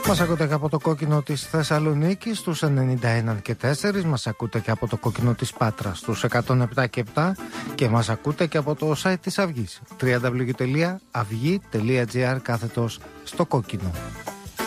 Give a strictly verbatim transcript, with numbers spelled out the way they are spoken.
Μας ακούτε και από το κόκκινο της Θεσσαλονίκης στους ενενήντα ένα και τέσσερα. Μας ακούτε και από το κόκκινο της Πάτρας στους εκατόν επτά και επτά. Και μας ακούτε και από το site της Αυγής double-u double-u double-u τελεία αυγή τελεία gr κάθετος στο κόκκινο.